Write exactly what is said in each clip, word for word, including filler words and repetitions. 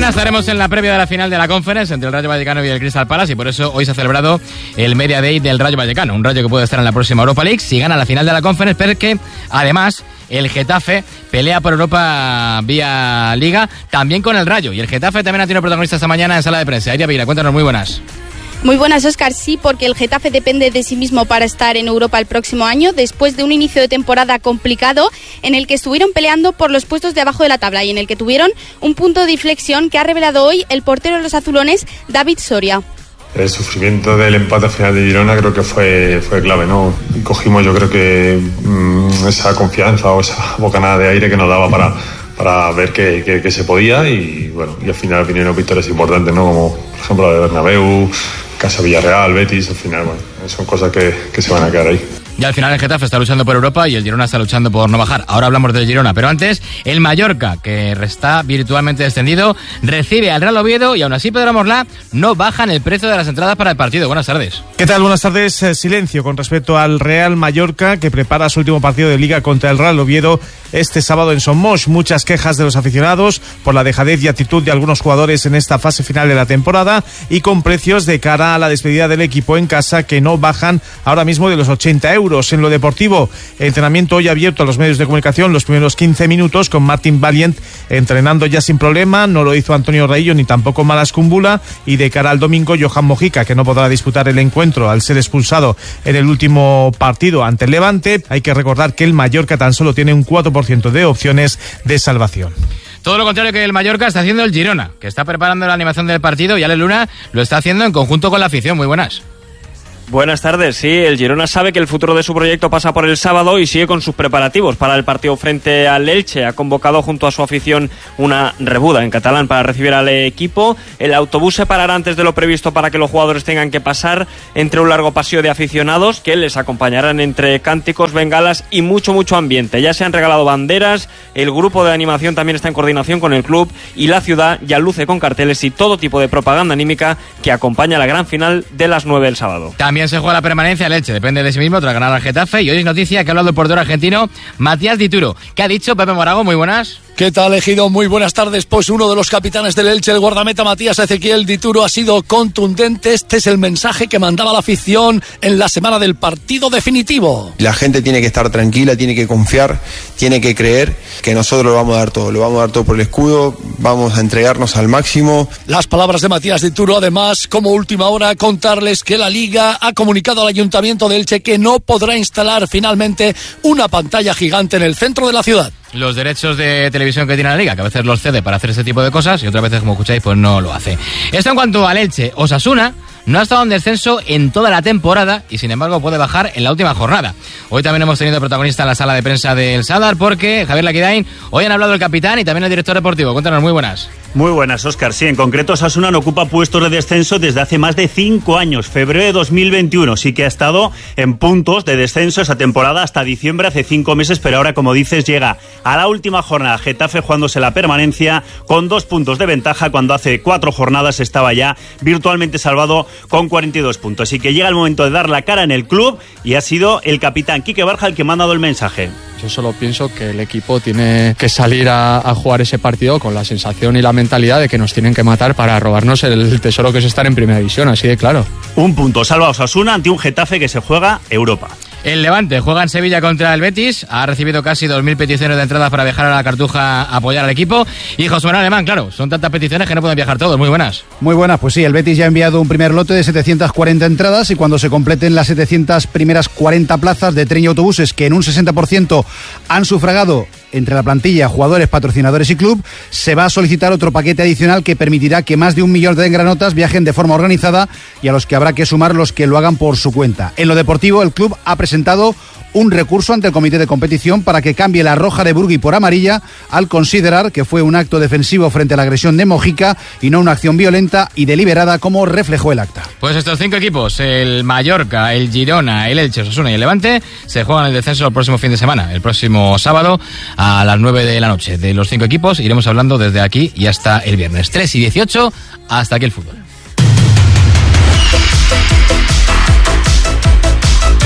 Mañana estaremos en la previa de la final de la Conference entre el Rayo Vallecano y el Crystal Palace, y por eso hoy se ha celebrado el Media Day del Rayo Vallecano, un Rayo que puede estar en la próxima Europa League si gana la final de la Conference, pero que además el Getafe pelea por Europa vía Liga, también con el Rayo, y el Getafe también ha tenido protagonista esta mañana en sala de prensa. Iria Vila, cuéntanos, muy buenas. Muy buenas, Óscar. Sí, porque el Getafe depende de sí mismo para estar en Europa el próximo año, después de un inicio de temporada complicado en el que estuvieron peleando por los puestos de abajo de la tabla y en el que tuvieron un punto de inflexión que ha revelado hoy el portero de los azulones, David Soria. El sufrimiento del empate final de Girona creo que fue, fue clave, ¿no? Y cogimos, yo creo que mmm, esa confianza o esa bocanada de aire que nos daba para, para ver que, que, que se podía, y bueno, y al final vinieron victorias importantes, ¿no? Como por ejemplo la de Bernabéu, Casa Villarreal, Betis. Al final, bueno, son cosas que, que se van a quedar ahí. Y al final el Getafe está luchando por Europa y el Girona está luchando por no bajar. Ahora hablamos del Girona, pero antes el Mallorca, que está virtualmente descendido, recibe al Real Oviedo y aún así Pedro Morlá no bajan el precio de las entradas para el partido. Buenas tardes. ¿Qué tal? Buenas tardes. Eh, silencio con respecto al Real Mallorca, que prepara su último partido de Liga contra el Real Oviedo este sábado en Somos. Muchas quejas de los aficionados por la dejadez y actitud de algunos jugadores en esta fase final de la temporada, y con precios de cara a la despedida del equipo en casa que no bajan ahora mismo de los ochenta euros. En lo deportivo, entrenamiento hoy abierto a los medios de comunicación los primeros quince minutos con Martin Valiant entrenando ya sin problema. No lo hizo Antonio Raillo ni tampoco Malas Kumbula, y de cara al domingo Johan Mojica, que no podrá disputar el encuentro al ser expulsado en el último partido ante el Levante. Hay que recordar que el Mallorca tan solo tiene un cuatro por ciento de opciones de salvación. Todo lo contrario que el Mallorca está haciendo el Girona, que está preparando la animación del partido, y Ale Luna lo está haciendo en conjunto con la afición. Muy buenas. Buenas tardes. Sí, el Girona sabe que el futuro de su proyecto pasa por el sábado y sigue con sus preparativos para el partido frente al Elche. Ha convocado junto a su afición una rebuda en catalán para recibir al equipo. El autobús se parará antes de lo previsto para que los jugadores tengan que pasar entre un largo pasillo de aficionados que les acompañarán entre cánticos, bengalas y mucho, mucho ambiente. Ya se han regalado banderas, el grupo de animación también está en coordinación con el club y la ciudad ya luce con carteles y todo tipo de propaganda anímica que acompaña la gran final de las nueve del sábado. También También se juega la permanencia el Elche, depende de sí mismo tras ganar al Getafe, y hoy es noticia que ha hablado el portero argentino Matías Dituro. ¿Qué ha dicho Pepe Morago? Muy buenas. ¿Qué tal, Ejido? Muy buenas tardes. Pues uno de los capitanes del Elche, el guardameta Matías Ezequiel Dituro, ha sido contundente. Este es el mensaje que mandaba la afición en la semana del partido definitivo. La gente tiene que estar tranquila, tiene que confiar, tiene que creer que nosotros lo vamos a dar todo. Lo vamos a dar todo por el escudo, vamos a entregarnos al máximo. Las palabras de Matías Dituro, además, como última hora, contarles que la Liga ha comunicado al Ayuntamiento de Elche que no podrá instalar finalmente una pantalla gigante en el centro de la ciudad. Los derechos de televisión que tiene la Liga, que a veces los cede para hacer este tipo de cosas y otras veces, como escucháis, pues no lo hace. Esto en cuanto al Elche. Osasuna no ha estado en descenso en toda la temporada y sin embargo puede bajar en la última jornada. Hoy también hemos tenido protagonista en la sala de prensa del Sadar, porque Javier Laquidain, hoy han hablado el capitán y también el director deportivo. Cuéntanos, muy buenas. Muy buenas, Óscar. Sí, en concreto Osasuna no ocupa puestos de descenso desde hace más de cinco años, febrero de dos mil veintiuno. Sí que ha estado en puntos de descenso esa temporada hasta diciembre, hace cinco meses, pero ahora, como dices, llega a la última jornada. Getafe jugándose la permanencia con dos puntos de ventaja cuando hace cuatro jornadas estaba ya virtualmente salvado con cuarenta y dos puntos. Así que llega el momento de dar la cara en el club y ha sido el capitán Quique Barja el que me ha dado el mensaje. Yo solo pienso que el equipo tiene que salir a, a jugar ese partido con la sensación y la mentalidad de que nos tienen que matar para robarnos el tesoro que es estar en primera división, así de claro. Un punto salva a Osasuna ante un Getafe que se juega Europa. El Levante juega en Sevilla contra el Betis, ha recibido casi dos mil peticiones de entradas para viajar a la Cartuja a apoyar al equipo. Y José Manuel Alemán, claro, son tantas peticiones que no pueden viajar todos. Muy buenas. Muy buenas, pues sí, el Betis ya ha enviado un primer lote de setecientas cuarenta entradas, y cuando se completen las setecientas primeras cuarenta plazas de tren y autobuses, que en un sesenta por ciento han sufragado entre la plantilla, jugadores, patrocinadores y club, se va a solicitar otro paquete adicional que permitirá que más de un millón de engranotas viajen de forma organizada y a los que habrá que sumar los que lo hagan por su cuenta. En lo deportivo, el club ha presentado un recurso ante el comité de competición para que cambie la roja de Burgui por amarilla, al considerar que fue un acto defensivo frente a la agresión de Mojica y no una acción violenta y deliberada, como reflejó el acta. Pues estos cinco equipos, el Mallorca, el Girona, el Elche, Osasuna y el Levante, se juegan el descenso el próximo fin de semana, el próximo sábado a las nueve de la noche. De los cinco equipos iremos hablando desde aquí y hasta el viernes. tres y dieciocho, hasta aquí el fútbol. En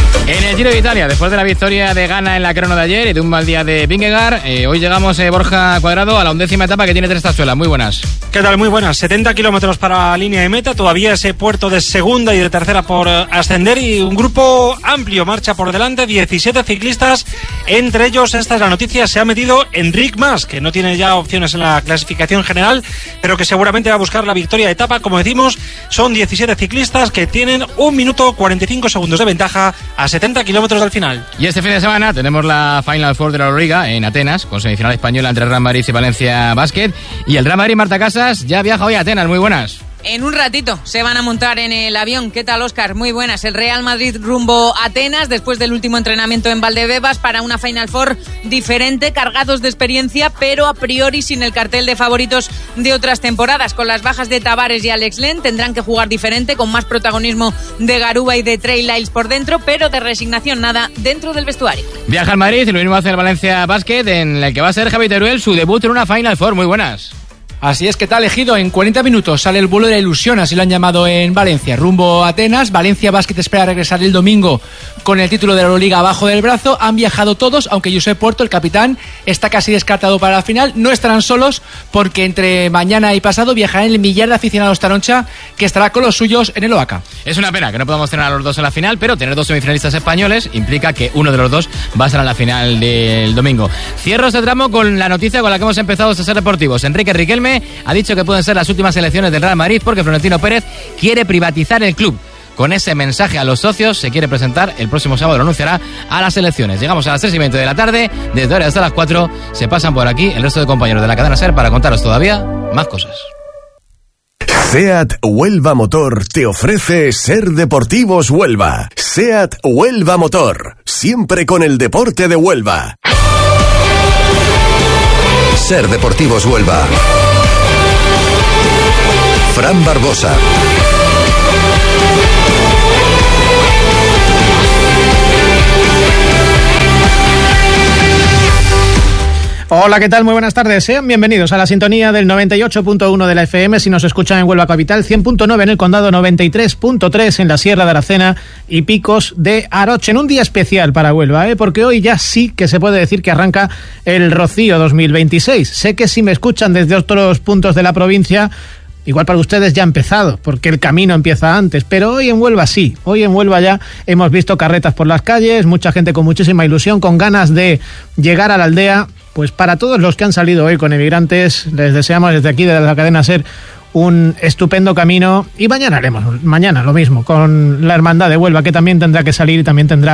el Giro de Italia, después de la victoria de Ghana en la crono de ayer y de un mal día de Vingegaard, eh, hoy llegamos, eh, Borja Cuadrado, a la undécima etapa que tiene tres tazuelas. Muy buenas. ¿Qué tal? Muy buenas. setenta kilómetros para la línea de meta, todavía ese puerto de segunda y de tercera por eh, ascender, y un grupo amplio marcha por delante, diecisiete ciclistas, entre ellos, esta es la noticia, se ha metido Enric Mas, que no tiene ya opciones en la clasificación general, pero que seguramente va a buscar la victoria de etapa. Como decimos, son diecisiete ciclistas que tienen un minuto cuarenta y cinco segundos de ventaja a setenta kilómetros del final. Y este fin de semana tenemos la Final Four de la Euroliga en Atenas, con semifinal española entre Real Madrid y Valencia Basket. Y el Real Madrid, Marta Casas, ya viaja hoy a Atenas. Muy buenas. En un ratito se van a montar en el avión. ¿Qué tal, Óscar? Muy buenas. El Real Madrid rumbo a Atenas después del último entrenamiento en Valdebebas para una Final Four diferente, cargados de experiencia, pero a priori sin el cartel de favoritos de otras temporadas. Con las bajas de Tavares y Alex Len tendrán que jugar diferente, con más protagonismo de Garuba y de Trey Lyles por dentro, pero de resignación nada dentro del vestuario. Viaja al Madrid y lo mismo hace el Valencia Basket, en el que va a ser Javi Teruel su debut en una Final Four. Muy buenas. Así es, que tal, Ejido. En cuarenta minutos sale el vuelo de la ilusión, así lo han llamado en Valencia, rumbo a Atenas. Valencia Basket espera regresar el domingo con el título de la Euroliga abajo del brazo. Han viajado todos, aunque Josep Puerto, el capitán, está casi descartado para la final. No estarán solos, porque entre mañana y pasado viajarán el millar de aficionados Taroncha, que estará con los suyos en el Oaca. Es una pena que no podamos tener a los dos en la final, pero tener dos semifinalistas españoles implica que uno de los dos va a estar en la final del domingo. Cierro este tramo con la noticia con la que hemos empezado estos deportivos. Enrique Riquelme ha dicho que pueden ser las últimas elecciones del Real Madrid porque Florentino Pérez quiere privatizar el club. Con ese mensaje a los socios se quiere presentar el próximo sábado, lo anunciará a las elecciones. Llegamos a las tres y veinte de la tarde, desde ahora hasta las cuatro se pasan por aquí el resto de compañeros de la cadena SER para contaros todavía más cosas. SEAT Huelva Motor te ofrece Ser Deportivos Huelva. SEAT Huelva Motor, siempre con el deporte de Huelva. Ser Deportivos Huelva. Fran Barbosa. Hola, ¿qué tal? Muy buenas tardes. Sean bienvenidos a la sintonía del noventa y ocho punto uno de la F M si nos escuchan en Huelva Capital, cien punto nueve en el Condado, noventa y tres punto tres en la Sierra de Aracena y Picos de Aroche. En un día especial para Huelva, ¿eh? Porque hoy ya sí que se puede decir que arranca el Rocío dos mil veintiséis. Sé que si me escuchan desde otros puntos de la provincia, igual para ustedes ya ha empezado, porque el camino empieza antes, pero hoy en Huelva sí, hoy en Huelva ya hemos visto carretas por las calles, mucha gente con muchísima ilusión, con ganas de llegar a la aldea. Pues para todos los que han salido hoy con emigrantes, les deseamos desde aquí, desde la cadena SER, un estupendo camino, y mañana haremos, mañana lo mismo, con la Hermandad de Huelva, que también tendrá que salir y también tendrá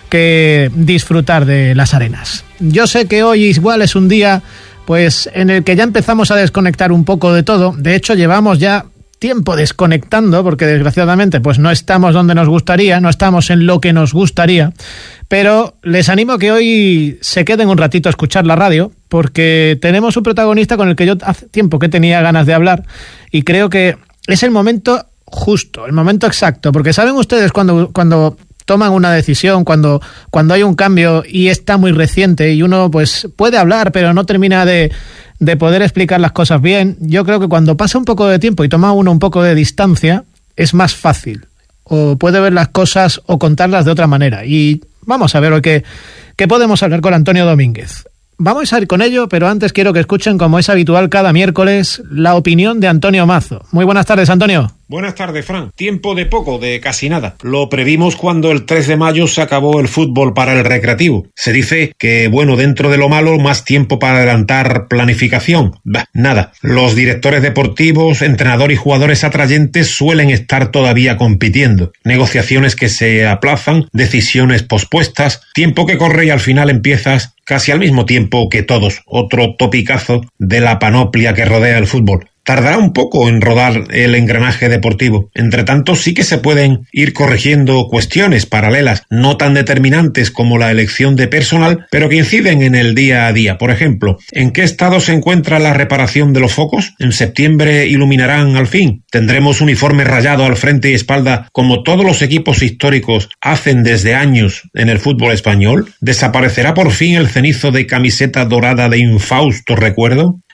que disfrutar de las arenas. Yo sé que hoy igual es un día pues en el que ya empezamos a desconectar un poco de todo. De hecho, llevamos ya tiempo desconectando, porque desgraciadamente pues no estamos donde nos gustaría, no estamos en lo que nos gustaría, pero les animo a que hoy se queden un ratito a escuchar la radio, porque tenemos un protagonista con el que yo hace tiempo que tenía ganas de hablar, y creo que es el momento justo, el momento exacto, porque saben ustedes cuando, cuando toman una decisión, cuando, cuando hay un cambio y está muy reciente y uno pues puede hablar pero no termina de, de poder explicar las cosas bien. Yo creo que cuando pasa un poco de tiempo y toma uno un poco de distancia es más fácil, o puede ver las cosas o contarlas de otra manera. Y vamos a ver hoy qué, qué podemos hablar con Antonio Domínguez. Vamos a ir con ello, pero antes quiero que escuchen, como es habitual cada miércoles, la opinión de Antonio Mazo. Muy buenas tardes, Antonio. Buenas tardes, Fran. Tiempo de poco, de casi nada. Lo previmos cuando el tres de mayo se acabó el fútbol para el recreativo. Se dice que, bueno, dentro de lo malo, más tiempo para adelantar planificación. Bah, nada. Los directores deportivos, entrenadores y jugadores atrayentes suelen estar todavía compitiendo. Negociaciones que se aplazan, decisiones pospuestas, tiempo que corre y al final empiezas casi al mismo tiempo que todos. Otro topicazo de la panoplia que rodea el fútbol. Tardará un poco en rodar el engranaje deportivo. Entre tanto, sí que se pueden ir corrigiendo cuestiones paralelas, no tan determinantes como la elección de personal, pero que inciden en el día a día. Por ejemplo, ¿en qué estado se encuentra la reparación de los focos? ¿En septiembre iluminarán al fin? ¿Tendremos uniforme rayado al frente y espalda como todos los equipos históricos hacen desde años en el fútbol español? ¿Desaparecerá por fin el cenizo de camiseta dorada de infausto recuerdo?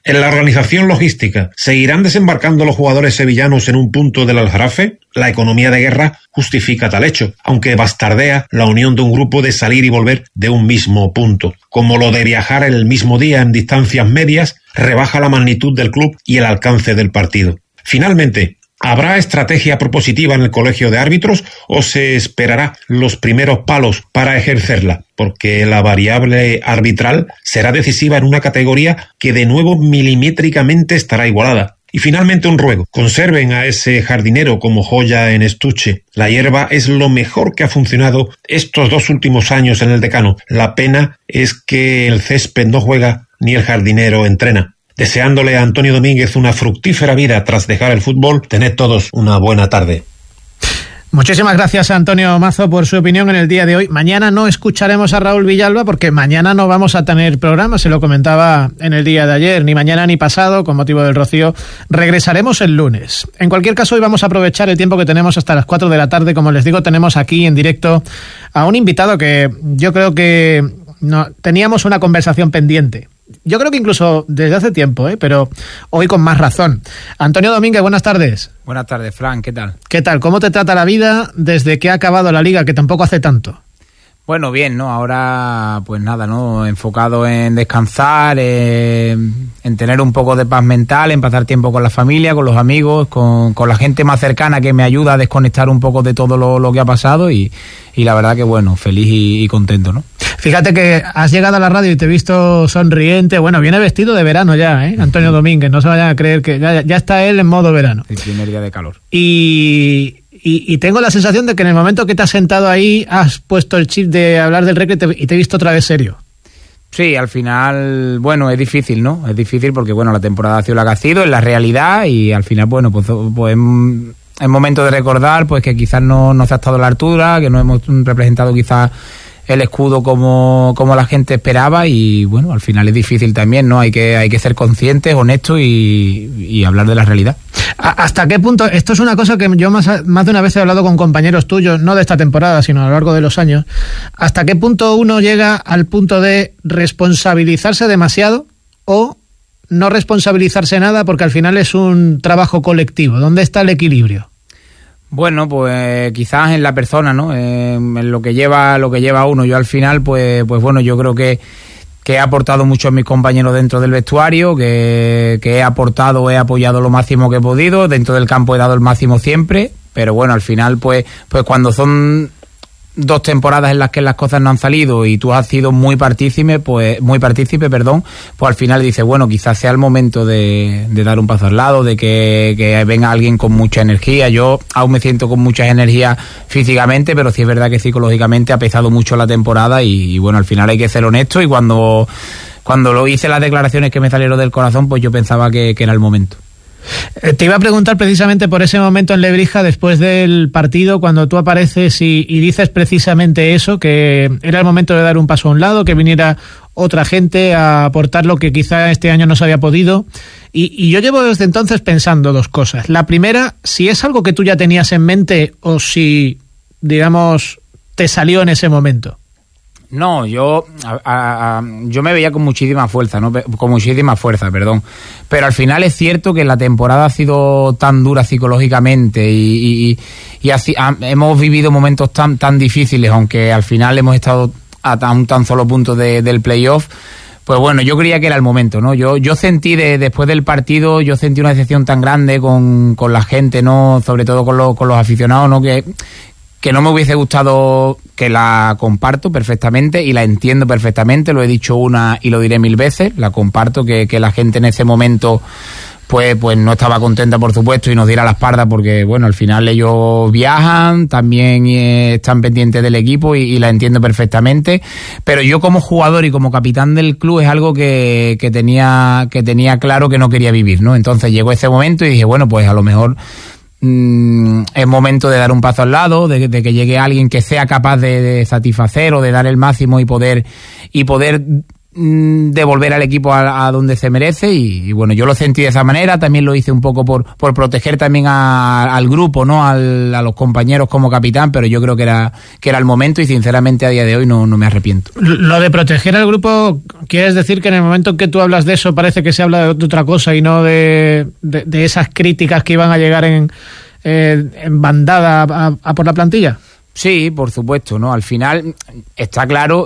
En la organización logística, ¿seguirán desembarcando los jugadores sevillanos en un punto del Aljarafe? La economía de guerra justifica tal hecho, aunque bastardea la unión de un grupo de salir y volver de un mismo punto. Como lo de viajar el mismo día en distancias medias, rebaja la magnitud del club y el alcance del partido. Finalmente, ¿habrá estrategia propositiva en el colegio de árbitros o se esperará los primeros palos para ejercerla? Porque la variable arbitral será decisiva en una categoría que de nuevo milimétricamente estará igualada. Y finalmente un ruego, conserven a ese jardinero como joya en estuche. La hierba es lo mejor que ha funcionado estos dos últimos años en el Decano. La pena es que el césped no juega ni el jardinero entrena. Deseándole a Antonio Domínguez una fructífera vida tras dejar el fútbol, tened todos una buena tarde. Muchísimas gracias a Antonio Mazo por su opinión en el día de hoy. Mañana no escucharemos a Raúl Villalba porque mañana no vamos a tener programa, se lo comentaba en el día de ayer, ni mañana ni pasado, con motivo del Rocío. Regresaremos el lunes. En cualquier caso, hoy vamos a aprovechar el tiempo que tenemos hasta las cuatro de la tarde. Como les digo, tenemos aquí en directo a un invitado que yo creo que no, teníamos una conversación pendiente. Yo creo que incluso desde hace tiempo, ¿eh? Pero hoy con más razón. Antonio Domínguez, buenas tardes. Buenas tardes, Fran, ¿qué tal? ¿Qué tal? ¿Cómo te trata la vida desde que ha acabado la Liga, que tampoco hace tanto? Bueno, bien, ¿no? Ahora, pues nada, ¿no? Enfocado en descansar, eh, en tener un poco de paz mental, en pasar tiempo con la familia, con los amigos, con, con la gente más cercana que me ayuda a desconectar un poco de todo lo, lo que ha pasado y, y la verdad que, bueno, feliz y, y contento, ¿no? Fíjate que has llegado a la radio y te he visto sonriente. Bueno, viene vestido de verano ya, ¿eh? Antonio Domínguez, no se vayan a creer que ya, ya está él en modo verano. El primer día de calor. Y... Y, y tengo la sensación de que en el momento que te has sentado ahí has puesto el chip de hablar del Recre y te, y te he visto otra vez serio. Sí, al final, bueno, es difícil, ¿no? Es difícil porque, bueno, la temporada ha sido la que ha sido, es la realidad y al final, bueno, pues, pues es momento de recordar pues que quizás no, no se ha estado a la altura, que no hemos representado quizás el escudo como, como la gente esperaba y, bueno, al final es difícil también, ¿no? Hay que, hay que ser conscientes, honestos y, y hablar de la realidad. ¿Hasta qué punto? Esto es una cosa que yo más, más de una vez he hablado con compañeros tuyos, no de esta temporada, sino a lo largo de los años. ¿Hasta qué punto uno llega al punto de responsabilizarse demasiado o no responsabilizarse nada porque al final es un trabajo colectivo? ¿Dónde está el equilibrio? Bueno, pues quizás en la persona, ¿no? Eh, en lo que lleva, lo que lleva uno. Yo al final, pues, pues bueno, yo creo que que he aportado mucho a mis compañeros dentro del vestuario, que, que he aportado, he apoyado lo máximo que he podido, dentro del campo he dado el máximo siempre, pero bueno, al final pues, pues cuando son dos temporadas en las que las cosas no han salido y tú has sido muy partícipe, pues muy partícipe, perdón, pues al final dices, bueno, quizás sea el momento de, de dar un paso al lado, de que, que venga alguien con mucha energía. Yo aún me siento con mucha energía físicamente, pero sí es verdad que psicológicamente ha pesado mucho la temporada y, y bueno, al final hay que ser honesto y cuando, cuando lo hice las declaraciones que me salieron del corazón, pues yo pensaba que, que era el momento. Te iba a preguntar precisamente por ese momento en Lebrija después del partido cuando tú apareces y, y dices precisamente eso, que era el momento de dar un paso a un lado, que viniera otra gente a aportar lo que quizá este año no se había podido y, y yo llevo desde entonces pensando dos cosas. La primera, si es algo que tú ya tenías en mente o si, digamos, te salió en ese momento. No, yo a, a, a, yo me veía con muchísima fuerza, no, con muchísima fuerza, perdón. Pero al final es cierto que la temporada ha sido tan dura psicológicamente y, y, y así a, hemos vivido momentos tan tan difíciles, aunque al final hemos estado a tan, tan solo punto de, del playoff. Pues bueno, yo creía que era el momento, ¿no? Yo yo sentí de, después del partido, yo sentí una decepción tan grande con, con la gente, ¿no? Sobre todo con, lo, con los aficionados, ¿no? Que que no me hubiese gustado, que la comparto perfectamente y la entiendo perfectamente, lo he dicho una y lo diré mil veces, la comparto, que, que la gente en ese momento pues, pues no estaba contenta, por supuesto, y nos diera la espalda porque, bueno, al final ellos viajan, también eh, están pendientes del equipo y, y la entiendo perfectamente, pero yo como jugador y como capitán del club es algo que, que, tenía, que tenía claro que no quería vivir, ¿no? Entonces llegó ese momento y dije, bueno, pues a lo mejor es momento de dar un paso al lado, de, de que llegue alguien que sea capaz de, de satisfacer o de dar el máximo y poder y poder devolver al equipo a, a donde se merece y, y bueno, yo lo sentí de esa manera, también lo hice un poco por, por proteger también a, al grupo, ¿no? Al, a los compañeros como capitán, pero yo creo que era que era el momento y sinceramente a día de hoy no, no me arrepiento. Lo de proteger al grupo, ¿quieres decir que en el momento en que tú hablas de eso parece que se habla de otra cosa y no de, de, de esas críticas que iban a llegar en, eh, en bandada a, a por la plantilla? Sí, por supuesto, ¿no? Al final está claro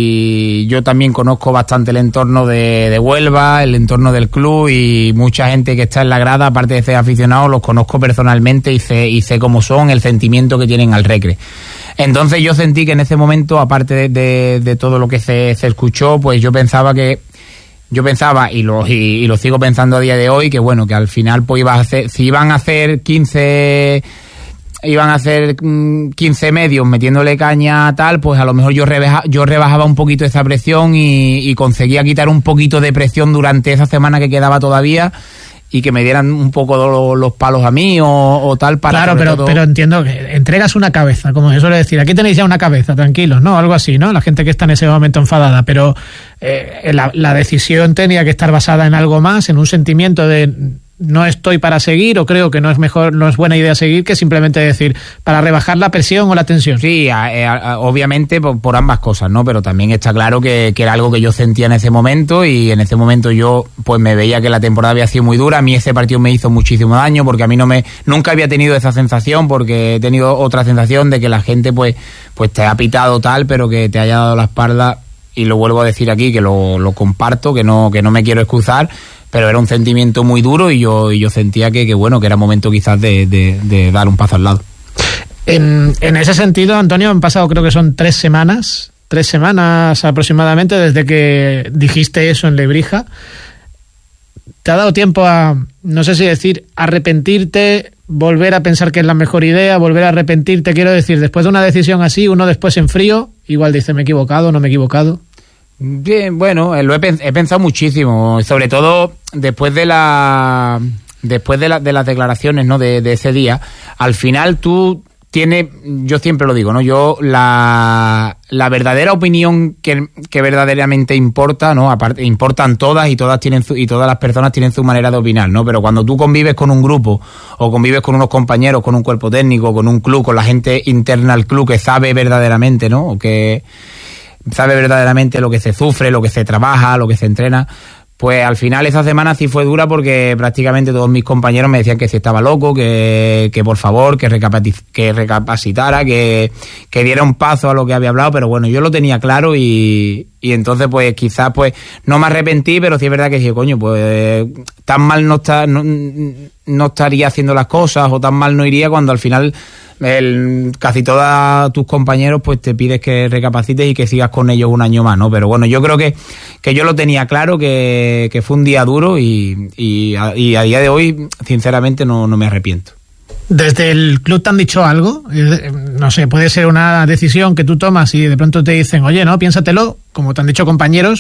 y yo también conozco bastante el entorno de, de Huelva, el entorno del club y mucha gente que está en la grada, aparte de ser aficionados, los conozco personalmente y sé, y sé cómo son, el sentimiento que tienen al Recre. Entonces yo sentí que en ese momento, aparte de, de, de todo lo que se, se escuchó, pues yo pensaba que Yo pensaba, y lo, y, y lo sigo pensando a día de hoy, que bueno, que al final pues iba a hacer, si iban a hacer quince... iban a hacer quince medios metiéndole caña tal, pues a lo mejor yo, rebaja, yo rebajaba un poquito esa presión y, y conseguía quitar un poquito de presión durante esa semana que quedaba todavía y que me dieran un poco los, los palos a mí o, o tal para... Claro, pero, todo... pero entiendo que entregas una cabeza, como se suele decir. Aquí tenéis ya una cabeza, tranquilos, ¿no? Algo así, ¿no? La gente que está en ese momento enfadada, pero eh, la, la decisión tenía que estar basada en algo más, en un sentimiento de... no estoy para seguir o creo que no es mejor, no es buena idea seguir, que simplemente decir para rebajar la presión o la tensión. Sí, a, a, obviamente por, por ambas cosas, ¿no? Pero también está claro que, que era algo que yo sentía en ese momento y en ese momento yo pues me veía que la temporada había sido muy dura. A mí ese partido me hizo muchísimo daño porque a mí no me nunca había tenido esa sensación, porque he tenido otra sensación de que la gente pues pues te ha pitado tal, pero que te haya dado la espalda, y lo vuelvo a decir aquí, que lo, lo comparto, que no que no me quiero excusar, pero era un sentimiento muy duro y yo y yo sentía que, que bueno, que era momento quizás de, de, de dar un paso al lado. En, en ese sentido, Antonio, han pasado creo que son tres semanas, tres semanas aproximadamente desde que dijiste eso en Lebrija. ¿Te ha dado tiempo a, no sé si decir, arrepentirte, volver a pensar que es la mejor idea, volver a arrepentirte? Quiero decir, después de una decisión así, uno después en frío, igual dice, ¿me he equivocado, no me he equivocado? Bien, bueno, lo he, he pensado muchísimo, sobre todo después de la después de, la, de las declaraciones, ¿no? de, de ese día. Al final tú tienes, yo siempre lo digo, ¿no? Yo la, la verdadera opinión que, que verdaderamente importa, ¿no? Aparte, importan todas y todas tienen su, y todas las personas tienen su manera de opinar, ¿no? Pero cuando tú convives con un grupo o convives con unos compañeros, con un cuerpo técnico, con un club, con la gente interna al club que sabe verdaderamente, ¿no? O que sabe verdaderamente lo que se sufre, lo que se trabaja, lo que se entrena, pues al final esa semana sí fue dura porque prácticamente todos mis compañeros me decían que si estaba loco, que, que por favor, que, recapaci- que recapacitara, que, que diera un paso a lo que había hablado, pero bueno, yo lo tenía claro y, y entonces pues quizás pues no me arrepentí, pero sí es verdad que sí, coño, pues tan mal no, está, no, no estaría haciendo las cosas o tan mal no iría cuando al final... El, casi todos tus compañeros pues te pides que recapacites y que sigas con ellos un año más, ¿no? Pero bueno, yo creo que, que yo lo tenía claro, que, que fue un día duro y, y, a, y a día de hoy sinceramente no, no me arrepiento. ¿Desde el club te han dicho algo? No sé, puede ser una decisión que tú tomas y de pronto te dicen, oye, no, piénsatelo, como te han dicho compañeros,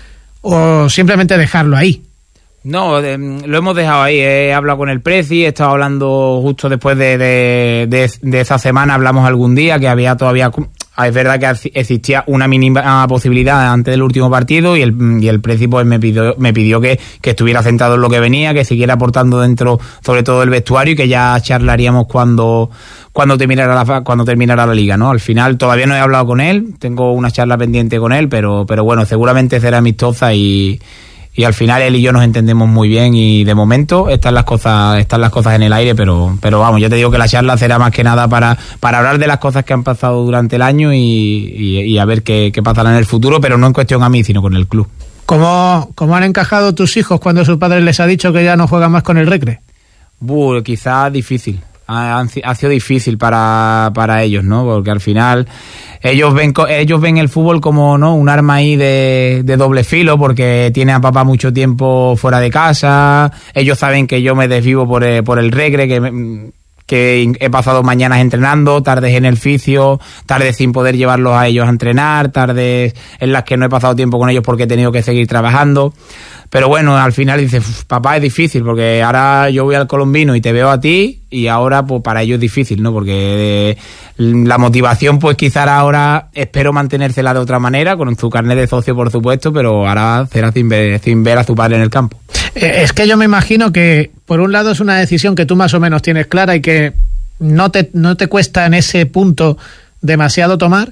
o simplemente dejarlo ahí. No, de, lo hemos dejado ahí. He hablado con el Preci, he estado hablando justo después de, de, de, de esa semana, hablamos algún día que había todavía... Es verdad que existía una mínima posibilidad antes del último partido y el, y el Preci pues me pidió, me pidió que, que estuviera centrado en lo que venía, que siguiera aportando dentro, sobre todo el vestuario, y que ya charlaríamos cuando, cuando terminara la, cuando terminara la liga, ¿no? Al final todavía no he hablado con él, tengo una charla pendiente con él, pero, pero bueno, seguramente será amistosa y... Y al final él y yo nos entendemos muy bien y de momento están las cosas están las cosas en el aire, pero pero vamos, yo te digo que la charla será más que nada para, para hablar de las cosas que han pasado durante el año y, y, y a ver qué, qué pasará en el futuro, pero no en cuestión a mí, sino con el club. ¿Cómo, cómo han encajado tus hijos cuando su padre les ha dicho que ya no juegan más con el Recre? Buh, quizás difícil. Ha, ha sido difícil para, para ellos, ¿no? Porque al final ellos ven ellos ven el fútbol como, ¿no?, un arma ahí de, de doble filo, porque tiene a papá mucho tiempo fuera de casa. Ellos saben que yo me desvivo por el, por el Recre, que, que he pasado mañanas entrenando, tardes en el fisio, tardes sin poder llevarlos a ellos a entrenar, tardes en las que no he pasado tiempo con ellos porque he tenido que seguir trabajando. pero bueno, al final dices, papá, es difícil, porque ahora yo voy al Colombino y te veo a ti, y ahora pues para ellos es difícil, ¿no? Porque eh, la motivación pues quizás ahora espero mantenérsela de otra manera, con su carnet de socio por supuesto, pero ahora será sin ver, sin ver a su padre en el campo. Es que yo me imagino que por un lado es una decisión que tú más o menos tienes clara y que no te, no te cuesta en ese punto demasiado tomar,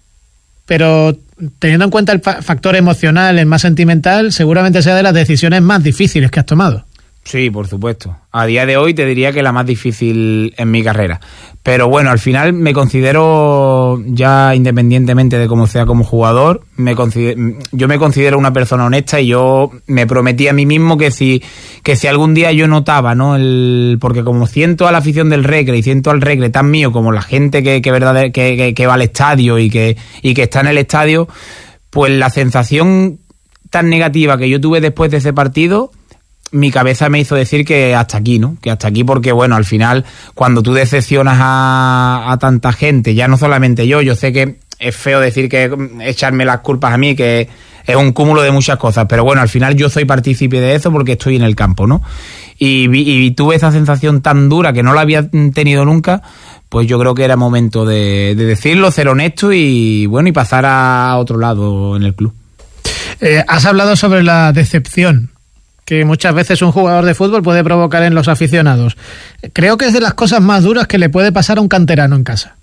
pero teniendo en cuenta el fa- factor emocional, el más sentimental, seguramente sea de las decisiones más difíciles que has tomado. Sí, por supuesto. A día de hoy te diría que la más difícil en mi carrera. Pero bueno, al final me considero, ya independientemente de cómo sea como jugador, me considero, yo me considero una persona honesta, y yo me prometí a mí mismo que si que si algún día yo notaba, ¿no? El, porque como siento a la afición del Recre y siento al Recre tan mío como la gente que que, verdad, que, que, que va al estadio y que, y que está en el estadio, pues la sensación tan negativa que yo tuve después de ese partido, mi cabeza me hizo decir que hasta aquí, ¿no? Que hasta aquí, porque bueno, al final, cuando tú decepcionas a, a tanta gente, ya no solamente yo, yo sé que es feo decir que echarme las culpas a mí, que es un cúmulo de muchas cosas, pero bueno, al final yo soy partícipe de eso porque estoy en el campo, ¿no? Y, y, y tuve esa sensación tan dura que no la había tenido nunca, pues yo creo que era momento de, de decirlo, ser honesto y bueno, y pasar a otro lado en el club. Eh, has hablado sobre la decepción que muchas veces un jugador de fútbol puede provocar en los aficionados. Creo que es de las cosas más duras que le puede pasar a un canterano en casa.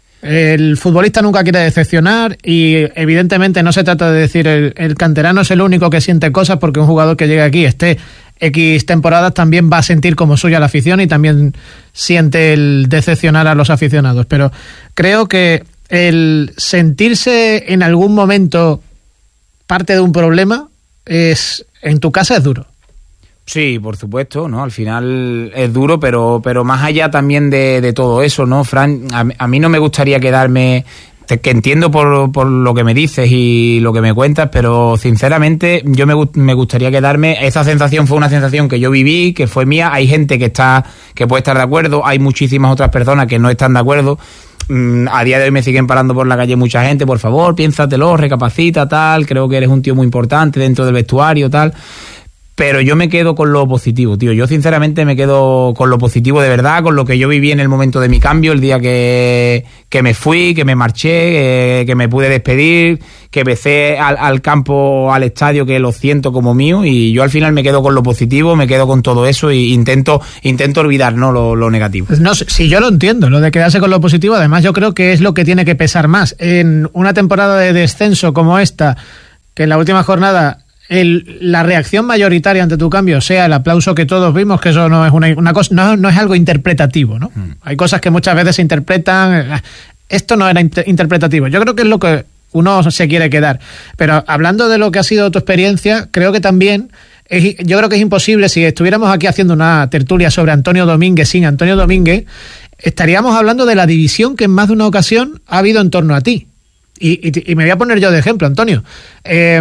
El futbolista nunca quiere decepcionar y evidentemente no se trata de decir el, el canterano es el único que siente cosas, porque un jugador que llega aquí esté X temporadas también va a sentir como suya la afición y también siente el decepcionar a los aficionados. Pero creo que el sentirse en algún momento parte de un problema es, en tu casa es duro. Sí, por supuesto, ¿no? Al final es duro, pero pero más allá también de, de todo eso, ¿no, Fran? A, a mí no me gustaría quedarme, te, que entiendo por, por lo que me dices y lo que me cuentas, pero sinceramente yo me, me gustaría quedarme. Esa sensación fue una sensación que yo viví, que fue mía. Hay gente que está que puede estar de acuerdo, hay muchísimas otras personas que no están de acuerdo. Mm, a día de hoy me siguen parando por la calle mucha gente, por favor, piénsatelo, recapacita, tal, creo que eres un tío muy importante dentro del vestuario, tal. Pero yo me quedo con lo positivo, tío. Yo sinceramente me quedo con lo positivo de verdad, con lo que yo viví en el momento de mi cambio, el día que, que me fui, que me marché, eh, que me pude despedir, que empecé al, al campo, al estadio, que lo siento como mío, y yo al final me quedo con lo positivo, me quedo con todo eso e intento intento olvidar, ¿no? lo, lo negativo. No, si yo lo entiendo, lo de quedarse con lo positivo, además yo creo que es lo que tiene que pesar más. En una temporada de descenso como esta, que en la última jornada El, la reacción mayoritaria ante tu cambio sea el aplauso que todos vimos, que eso no es una, una cosa, no, no es algo interpretativo, ¿no? Mm. Hay cosas que muchas veces se interpretan. Esto no era inter- interpretativo. Yo creo que es lo que uno se quiere quedar. Pero hablando de lo que ha sido tu experiencia, creo que también es, yo creo que es imposible, si estuviéramos aquí haciendo una tertulia sobre Antonio Domínguez sin Antonio Domínguez, estaríamos hablando de la división que en más de una ocasión ha habido en torno a ti. Y, y, y me voy a poner yo de ejemplo, Antonio. Eh,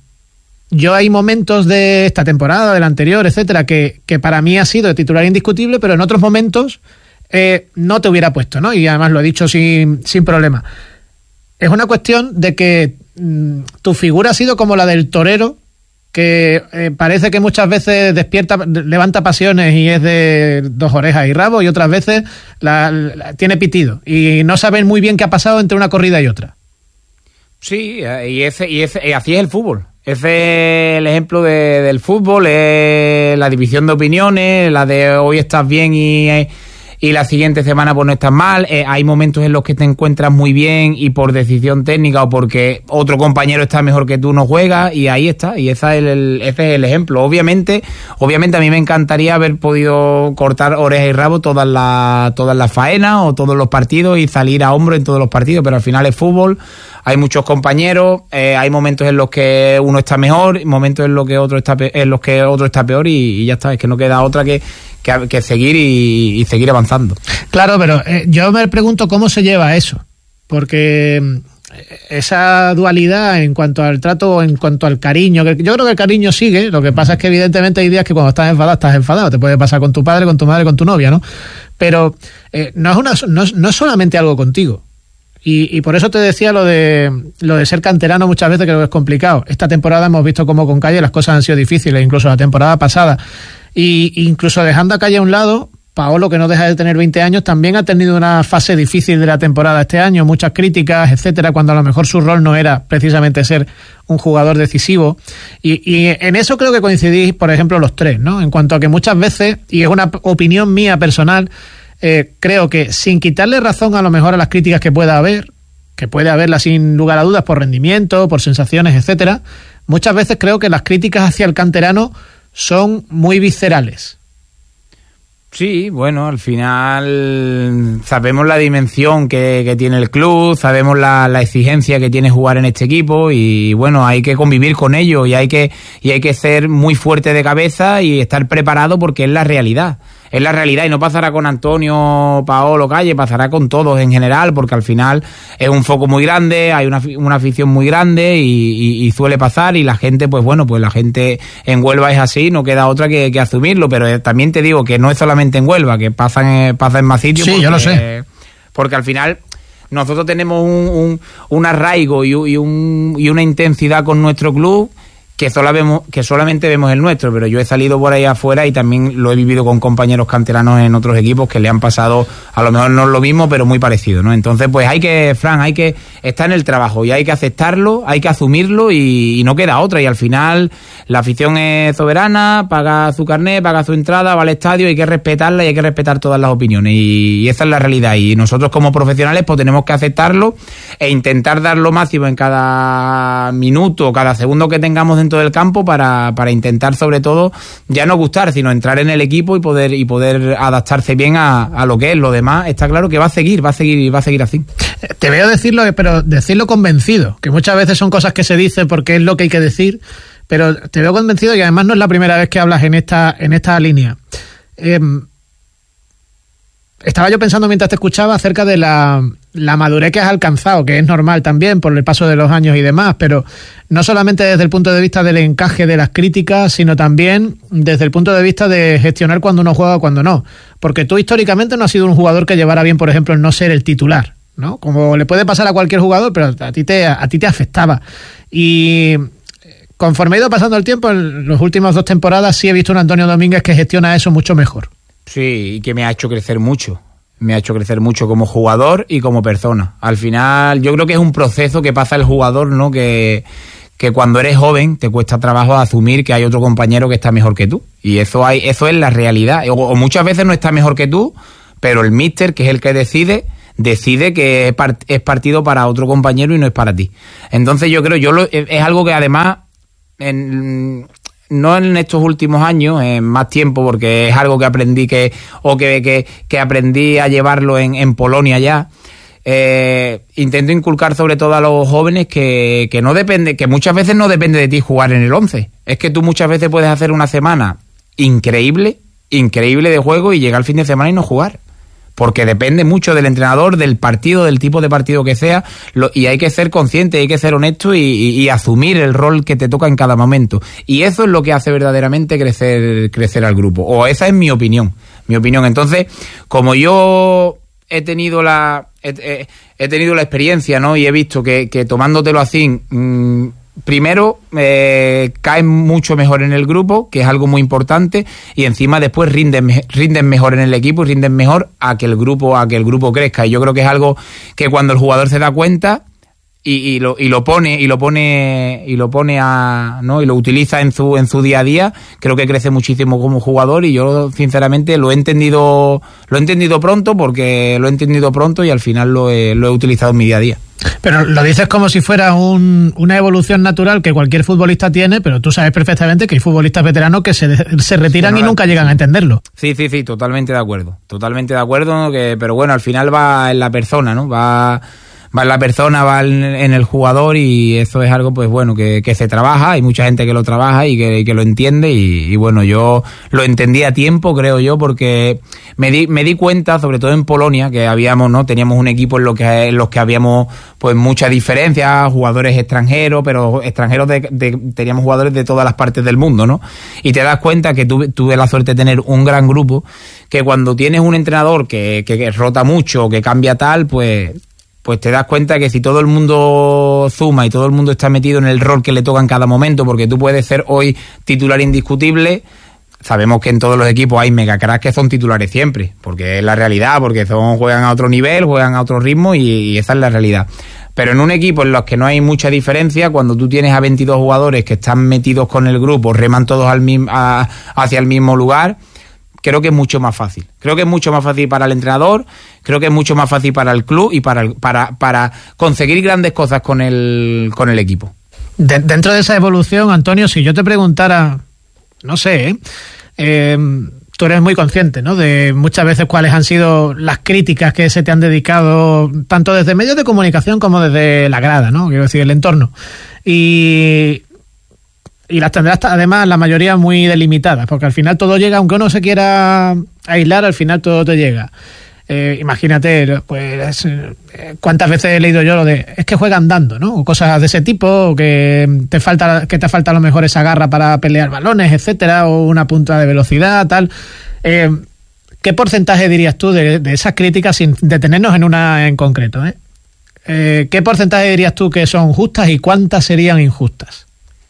Yo hay momentos de esta temporada, del anterior, etcétera, que, que para mí ha sido de titular indiscutible, pero en otros momentos eh, no te hubiera puesto, ¿no? Y además lo he dicho sin, sin problema. Es una cuestión de que mmm, tu figura ha sido como la del torero, que eh, parece que muchas veces despierta, levanta pasiones y es de dos orejas y rabo, y otras veces la, la, tiene pitido y no saben muy bien qué ha pasado entre una corrida y otra. Sí, y, ese, y, ese, y así es el fútbol. Ese es el ejemplo de, del fútbol, es la división de opiniones, la de hoy estás bien y, y la siguiente semana pues no estás mal. Eh, hay momentos en los que te encuentras muy bien y por decisión técnica o porque otro compañero está mejor que tú no juegas, y ahí está, y esa es el, ese es el ejemplo. Obviamente, obviamente a mí me encantaría haber podido cortar orejas y rabo todas las todas las faenas o todos los partidos y salir a hombro en todos los partidos, pero al final es fútbol. Hay muchos compañeros, eh, hay momentos en los que uno está mejor, momentos en los que otro está pe- en los que otro está peor, y, y ya está, es que no queda otra que, que, que seguir y, y seguir avanzando. Claro, pero eh, yo me pregunto cómo se lleva eso, porque esa dualidad en cuanto al trato, en cuanto al cariño, que yo creo que el cariño sigue, lo que pasa es que evidentemente hay días que cuando estás enfadado, estás enfadado, te puede pasar con tu padre, con tu madre, con tu novia, ¿no? Pero eh, no es una, no es, no es solamente algo contigo. Y, y por eso te decía lo de lo de ser canterano muchas veces creo que es complicado. Esta temporada hemos visto cómo con Calle las cosas han sido difíciles, incluso la temporada pasada. Y incluso dejando a Calle a un lado, Paolo, que no deja de tener veinte años, también ha tenido una fase difícil de la temporada este año, muchas críticas, etcétera, cuando a lo mejor su rol no era precisamente ser un jugador decisivo. Y, y en eso creo que coincidís, por ejemplo, los tres, ¿no? En cuanto a que muchas veces, y es una opinión mía personal, Eh, creo que sin quitarle razón a lo mejor a las críticas que pueda haber, que puede haberlas sin lugar a dudas por rendimiento, por sensaciones, etcétera, muchas veces creo que las críticas hacia el canterano son muy viscerales. Sí, bueno, al final sabemos la dimensión que, que tiene el club, sabemos la, la exigencia que tiene jugar en este equipo y bueno, hay que convivir con ello y hay que, y hay que ser muy fuerte de cabeza y estar preparado porque es la realidad. Es la realidad y no pasará con Antonio, Paolo, Calle, pasará con todos en general porque al final es un foco muy grande, hay una, una afición muy grande y, y, y suele pasar y la gente, pues bueno, pues la gente en Huelva es así, no queda otra que, que asumirlo, pero también te digo que no es solamente en Huelva, que pasa en, pasa en más sitios. Sí, porque, yo lo sé. Porque al final nosotros tenemos un, un, un arraigo y, y, un, y una intensidad con nuestro club que, sola vemos, que solamente vemos el nuestro, pero yo he salido por ahí afuera y también lo he vivido con compañeros canteranos en otros equipos que le han pasado, a lo mejor no es lo mismo, pero muy parecido, ¿no? Entonces, pues hay que, Fran, hay que estar en el trabajo y hay que aceptarlo, hay que asumirlo y, y no queda otra. Y al final la afición es soberana, paga su carnet, paga su entrada, va al estadio, hay que respetarla y hay que respetar todas las opiniones y, y esa es la realidad. Y nosotros como profesionales pues tenemos que aceptarlo e intentar dar lo máximo en cada minuto, cada segundo que tengamos dentro del campo para, para intentar sobre todo ya no gustar, sino entrar en el equipo y poder y poder adaptarse bien a, a lo que es. Lo demás está claro que va a seguir, va a seguir, va a seguir así. Te veo decirlo, pero decirlo convencido, que muchas veces son cosas que se dicen porque es lo que hay que decir, pero te veo convencido y además no es la primera vez que hablas en esta, en esta línea. Eh, Estaba yo pensando mientras te escuchaba acerca de la, la madurez que has alcanzado, que es normal también por el paso de los años y demás, pero no solamente desde el punto de vista del encaje de las críticas, sino también desde el punto de vista de gestionar cuando uno juega o cuando no. Porque tú históricamente no has sido un jugador que llevara bien, por ejemplo, el no ser el titular, ¿no? Como le puede pasar a cualquier jugador, pero a ti te, a ti te afectaba. Y conforme ha ido pasando el tiempo, en las últimas dos temporadas sí he visto un Antonio Domínguez que gestiona eso mucho mejor. Sí, y que me ha hecho crecer mucho. Me ha hecho crecer mucho como jugador y como persona. Al final, yo creo que es un proceso que pasa el jugador, ¿no? Que, que cuando eres joven te cuesta trabajo asumir que hay otro compañero que está mejor que tú. Y eso hay, eso es la realidad. O, o muchas veces no está mejor que tú, pero el míster, que es el que decide, decide que es, part, es partido para otro compañero y no es para ti. Entonces yo creo, yo lo, es algo que además... En, no en estos últimos años, en más tiempo, porque es algo que aprendí que o que, que, que aprendí a llevarlo en, en Polonia ya. Eh, intento inculcar sobre todo a los jóvenes que, que no depende, que muchas veces no depende de ti jugar en el once. Es que tú muchas veces puedes hacer una semana increíble, increíble de juego y llegar al fin de semana y no jugar. Porque depende mucho del entrenador, del partido, del tipo de partido que sea, lo, y hay que ser consciente, hay que ser honesto y, y, y asumir el rol que te toca en cada momento. Y eso es lo que hace verdaderamente crecer, crecer al grupo. O esa es mi opinión, mi opinión. Entonces, como yo he tenido la, he, he tenido la experiencia, ¿no? Y he visto que, que tomándotelo así, mmm, primero eh, caen mucho mejor en el grupo, que es algo muy importante, y encima después rinden, rinden mejor en el equipo y rinden mejor a que el grupo a que el grupo crezca. Y yo creo que es algo que cuando el jugador se da cuenta y, y lo y lo pone y lo pone y lo pone a no y lo utiliza en su en su día a día, creo que crece muchísimo como jugador. Y yo sinceramente lo he entendido lo he entendido pronto porque lo he entendido pronto y al final lo he, lo he utilizado en mi día a día. Pero lo dices como si fuera un, una evolución natural que cualquier futbolista tiene, pero tú sabes perfectamente que hay futbolistas veteranos que se, se retiran sí, no, y nunca llegan a entenderlo. Sí, sí, sí, totalmente de acuerdo. Totalmente de acuerdo, ¿no? que, pero bueno, al final va en la persona, ¿no? Va... va en la persona, va en el jugador y eso es algo pues bueno que, que se trabaja, hay mucha gente que lo trabaja y que, que lo entiende y, y bueno, yo lo entendí a tiempo, creo yo, porque me di, me di cuenta, sobre todo en Polonia, que habíamos, ¿no? Teníamos un equipo en, lo que, en los que habíamos pues mucha diferencia, jugadores extranjeros, pero extranjeros de, de, teníamos jugadores de todas las partes del mundo, ¿no? Y te das cuenta que tuve, tuve la suerte de tener un gran grupo, que cuando tienes un entrenador que, que, que rota mucho, que cambia tal, pues pues te das cuenta que si todo el mundo suma y todo el mundo está metido en el rol que le toca en cada momento, porque tú puedes ser hoy titular indiscutible, sabemos que en todos los equipos hay mega cracks que son titulares siempre, porque es la realidad, porque son, juegan a otro nivel, juegan a otro ritmo y, y esa es la realidad. Pero en un equipo en los que no hay mucha diferencia, cuando tú tienes a veintidós jugadores que están metidos con el grupo, reman todos al mismo, a, hacia el mismo lugar, creo que es mucho más fácil. Creo que es mucho más fácil para el entrenador, creo que es mucho más fácil para el club y para, el, para, para conseguir grandes cosas con el, con el equipo. De, dentro de esa evolución, Antonio, si yo te preguntara, no sé, ¿eh? Eh, tú eres muy consciente, ¿no?, de muchas veces cuáles han sido las críticas que se te han dedicado, tanto desde medios de comunicación como desde la grada, ¿no?, quiero decir, el entorno. Y, y las tendrás además la mayoría muy delimitadas, porque al final todo llega, aunque uno se quiera aislar, al final todo te llega. Eh, imagínate, pues, eh, cuántas veces he leído yo lo de es que juegan dando, ¿no? O cosas de ese tipo, o que te falta, que te falta a lo mejor esa garra para pelear balones, etcétera, o una punta de velocidad, tal. Eh, ¿Qué porcentaje dirías tú de, de esas críticas, sin detenernos en una en concreto, eh? Eh, ¿Qué porcentaje dirías tú que son justas y cuántas serían injustas?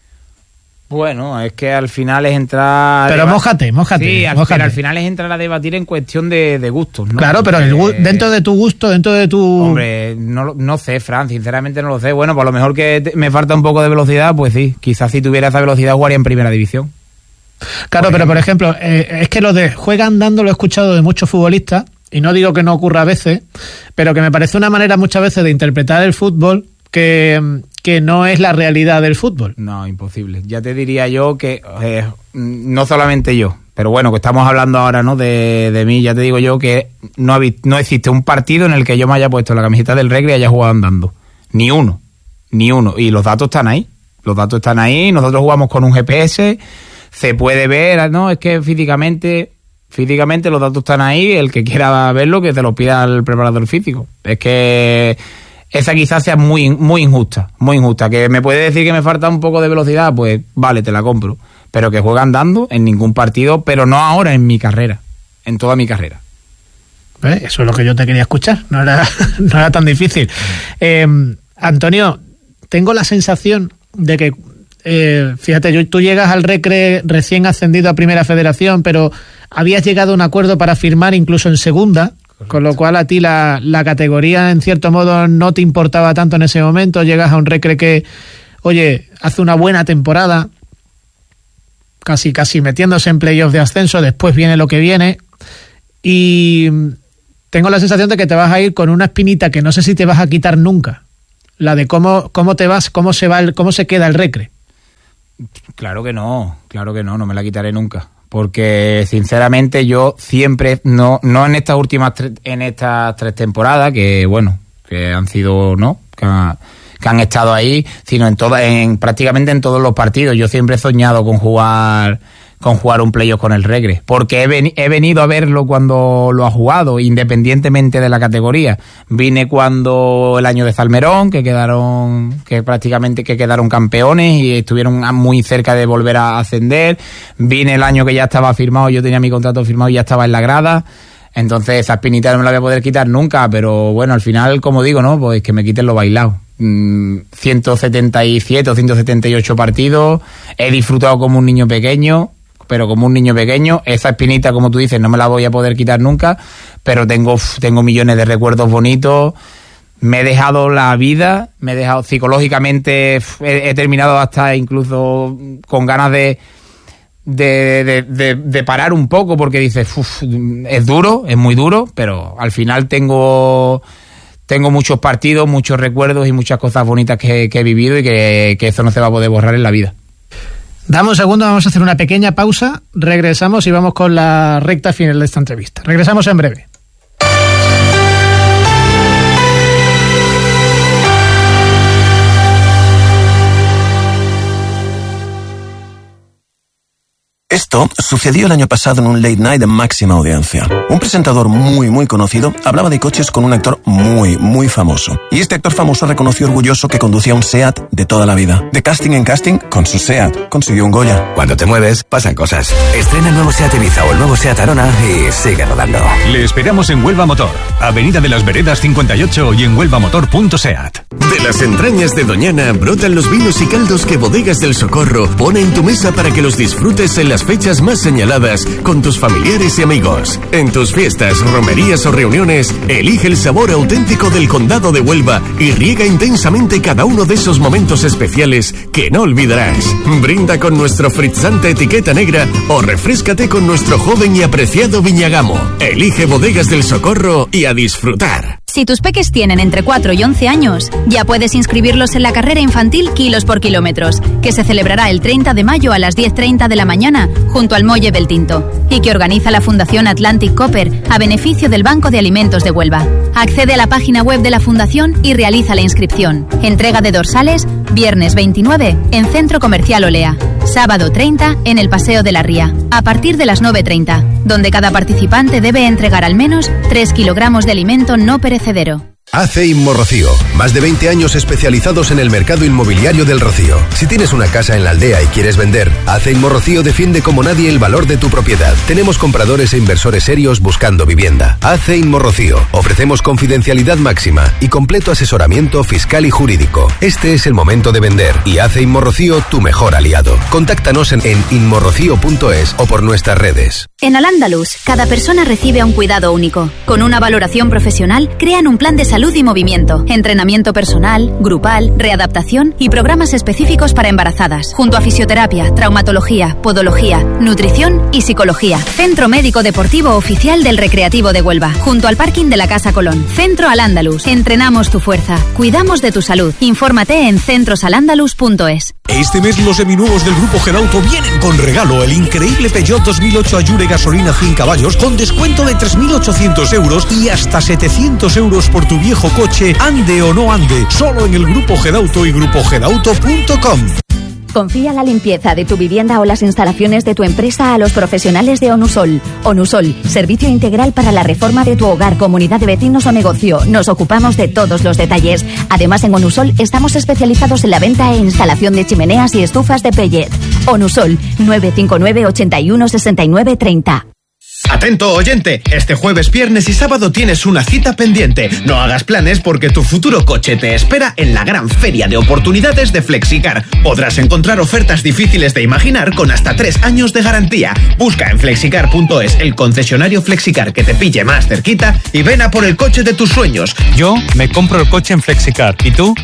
Bueno, es que al final es entrar... Pero mójate, mójate. Sí, al, mójate. Pero al final es entrar a debatir en cuestión de, de gustos, ¿no? Claro, pero el, eh, dentro de tu gusto, dentro de tu... Hombre, no, no sé, Fran, sinceramente no lo sé. Bueno, por lo mejor que te, me falta un poco de velocidad, pues sí. Quizás si tuviera esa velocidad jugaría en primera división. Claro, por pero por ejemplo, eh, es que lo de juegan dando lo he escuchado de muchos futbolistas, y no digo que no ocurra a veces, pero que me parece una manera muchas veces de interpretar el fútbol que... que no es la realidad del fútbol. No, imposible. Ya te diría yo que, eh, no solamente yo, pero bueno, que estamos hablando ahora, ¿no?, de, de mí, ya te digo yo que no, ha, no existe un partido en el que yo me haya puesto la camiseta del Recre y haya jugado andando. Ni uno, ni uno. Y los datos están ahí, los datos están ahí, nosotros jugamos con un G P S, se puede ver, ¿no? Es que físicamente... Físicamente los datos están ahí, el que quiera verlo que te lo pida al preparador físico. Es que... esa quizás sea muy, muy injusta, muy injusta. Que me puede decir que me falta un poco de velocidad, pues vale, te la compro. Pero que juega andando en ningún partido, pero no ahora en mi carrera, en toda mi carrera. ¿Eh? Eso es lo que yo te quería escuchar, no era, no era tan difícil. Eh, Antonio, tengo la sensación de que, eh, fíjate, yo, tú llegas al Recre recién ascendido a Primera Federación, pero habías llegado a un acuerdo para firmar incluso en Segunda. Correcto. Con lo cual a ti la, la categoría en cierto modo no te importaba tanto en ese momento. Llegas a un Recre que, oye, hace una buena temporada, casi casi metiéndose en playoff de ascenso, después viene lo que viene y tengo la sensación de que te vas a ir con una espinita que no sé si te vas a quitar nunca, la de cómo, cómo te vas, cómo se va, el, cómo se queda el Recre. Claro que no, claro que no, no me la quitaré nunca. Porque sinceramente yo siempre, no no en estas últimas tre- en estas tres temporadas, que bueno, que han sido, ¿no?, que, ha, que han estado ahí, sino en toda, en prácticamente en todos los partidos. Yo siempre he soñado con jugar con jugar un playoff con el Recre, porque he, ven, he venido a verlo cuando lo ha jugado, independientemente de la categoría. Vine cuando el año de Salmerón, que quedaron, que prácticamente que quedaron campeones y estuvieron muy cerca de volver a ascender. Vine el año que ya estaba firmado, yo tenía mi contrato firmado y ya estaba en la grada. Entonces esa espinita no me la voy a poder quitar nunca, pero bueno, al final, como digo, ¿no?, pues que me quiten lo bailado. Mm, ciento setenta y siete o ciento setenta y ocho partidos, he disfrutado como un niño pequeño, pero como un niño pequeño, esa espinita, como tú dices, no me la voy a poder quitar nunca, pero tengo, tengo millones de recuerdos bonitos, me he dejado la vida, me he dejado psicológicamente, he, he terminado hasta incluso con ganas de, de, de, de, de parar un poco, porque dices, uf, es duro, es muy duro, pero al final tengo... Tengo muchos partidos, muchos recuerdos y muchas cosas bonitas que, que he vivido y que, que eso no se va a poder borrar en la vida. Dame un segundo, vamos a hacer una pequeña pausa, regresamos y vamos con la recta final de esta entrevista. Regresamos en breve. Esto sucedió el año pasado en un late night de máxima audiencia. Un presentador muy, muy conocido hablaba de coches con un actor muy, muy famoso. Y este actor famoso reconoció orgulloso que conducía un SEAT de toda la vida. De casting en casting, con su SEAT, consiguió un Goya. Cuando te mueves, pasan cosas. Estrena el nuevo SEAT Ibiza o el nuevo SEAT Arona y sigue rodando. Le esperamos en Huelva Motor, Avenida de las Veredas cincuenta y ocho y en huelva motor punto seat. De las entrañas de Doñana brotan los vinos y caldos que Bodegas del Socorro pone en tu mesa para que los disfrutes en las fechas más señaladas con tus familiares y amigos. En tus fiestas, romerías o reuniones, elige el sabor auténtico del Condado de Huelva y riega intensamente cada uno de esos momentos especiales que no olvidarás. Brinda con nuestro frizzante etiqueta negra o refréscate con nuestro joven y apreciado Viñagamo. Elige Bodegas del Socorro y a disfrutar. Si tus peques tienen entre cuatro y once años, ya puedes inscribirlos en la carrera infantil Kilos por Kilómetros, que se celebrará el treinta de mayo a las diez treinta de la mañana junto al Muelle Beltinto y que organiza la Fundación Atlantic Copper a beneficio del Banco de Alimentos de Huelva. Accede a la página web de la Fundación y realiza la inscripción. Entrega de dorsales, viernes veintinueve en Centro Comercial Olea, sábado treinta en el Paseo de la Ría, a partir de las nueve treinta, donde cada participante debe entregar al menos tres kilogramos de alimento no perecedero. A C Inmo Rocío, más de veinte años especializados en el mercado inmobiliario del Rocío. Si tienes una casa en la aldea y quieres vender, A C Inmo Rocío defiende como nadie el valor de tu propiedad. Tenemos compradores e inversores serios buscando vivienda. A C Inmo Rocío, ofrecemos confidencialidad máxima y completo asesoramiento fiscal y jurídico. Este es el momento de vender y A C Inmo Rocío tu mejor aliado. Contáctanos en, en inmorrocío punto es o por nuestras redes. En Al-Ándalus, cada persona recibe un cuidado único. Con una valoración profesional, crean un plan de salud y movimiento, entrenamiento personal, grupal, readaptación y programas específicos para embarazadas, junto a fisioterapia, traumatología, podología, nutrición y psicología. Centro Médico Deportivo Oficial del Recreativo de Huelva, junto al parking de la Casa Colón. Centro Al-Ándalus. Entrenamos tu fuerza, cuidamos de tu salud. Infórmate en centros al ándalus punto es. Este mes los seminuevos del Grupo Gedauto vienen con regalo: el increíble Peugeot dos mil ocho Allure gasolina cien caballos con descuento de tres mil ochocientos euros y hasta setecientos euros por tu viejo coche, ande o no ande, solo en el Grupo Gedauto y grupo gedauto punto com. Confía la limpieza de tu vivienda o las instalaciones de tu empresa a los profesionales de Onusol. Onusol, servicio integral para la reforma de tu hogar, comunidad de vecinos o negocio. Nos ocupamos de todos los detalles. Además, en Onusol estamos especializados en la venta e instalación de chimeneas y estufas de pellet. Onusol, nueve cinco nueve, ochenta y uno, sesenta y nueve, treinta. Atento oyente, este jueves, viernes y sábado tienes una cita pendiente. No hagas planes porque tu futuro coche te espera en la gran feria de oportunidades de Flexicar. Podrás encontrar ofertas difíciles de imaginar con hasta tres años de garantía. Busca en flexicar punto es el concesionario Flexicar que te pille más cerquita y ven a por el coche de tus sueños. Yo me compro el coche en Flexicar. ¿Y tú?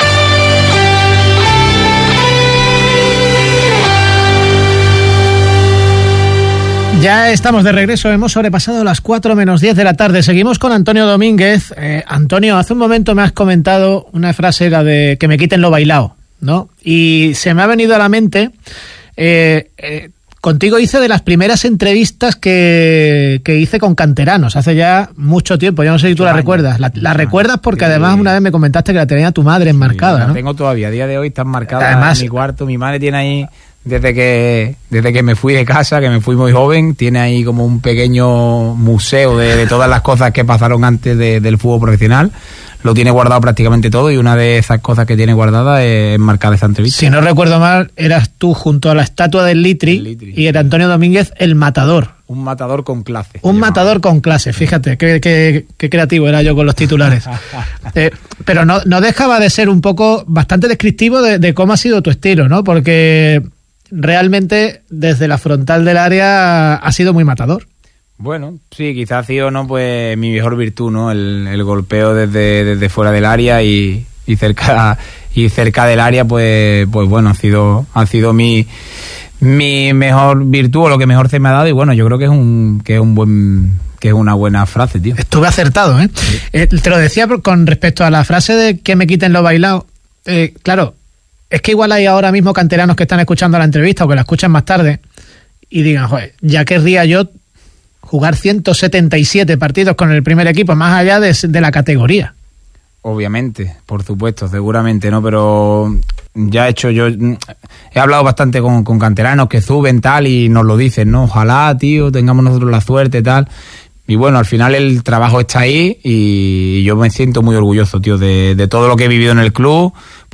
Ya estamos de regreso, hemos sobrepasado las cuatro menos diez de la tarde. Seguimos con Antonio Domínguez. Eh, Antonio, hace un momento me has comentado una frase, era de que me quiten lo bailado, ¿no? Y se me ha venido a la mente, eh, eh, contigo hice de las primeras entrevistas que, que hice con canteranos, hace ya mucho tiempo, yo no sé si tú la recuerdas. La, la recuerdas porque además una vez me comentaste que la tenía tu madre enmarcada, la ¿no? tengo todavía, a día de hoy está enmarcada Además, en mi cuarto, mi madre tiene ahí... Desde que desde que me fui de casa, que me fui muy joven, tiene ahí como un pequeño museo de, de todas las cosas que pasaron antes de, del fútbol profesional. Lo tiene guardado prácticamente todo y una de esas cosas que tiene guardada es marcar esa entrevista. Si no recuerdo mal, eras tú junto a la estatua del Litri, Litri. Y era Antonio Domínguez el matador. Un matador con clase. Un matador con clase, fíjate, qué, qué, qué creativo era yo con los titulares. eh, pero no, no dejaba de ser un poco bastante descriptivo de, de cómo ha sido tu estilo, ¿no? Porque... realmente desde la frontal del área ha sido muy matador. Bueno, sí, quizás ha sido no pues mi mejor virtud, ¿no? El, el golpeo desde, desde fuera del área y, y cerca y cerca del área, pues pues bueno, ha sido ha sido mi mi mejor virtud o lo que mejor se me ha dado y bueno, yo creo que es un que es un buen que es una buena frase, tío. Estuve acertado, ¿eh? Sí. eh te lo decía con respecto a la frase de que me quiten lo bailado. Eh, claro, es que igual hay ahora mismo canteranos que están escuchando la entrevista o que la escuchan más tarde y digan, joder, ya querría yo jugar ciento setenta y siete partidos con el primer equipo, más allá de, de la categoría. Obviamente, por supuesto, seguramente, ¿no? Pero ya he hecho yo he hablado bastante con, con canteranos que suben tal y nos lo dicen, ¿no? Ojalá, tío, tengamos nosotros la suerte tal. Y bueno, al final el trabajo está ahí y yo me siento muy orgulloso, tío, de, de todo lo que he vivido en el club,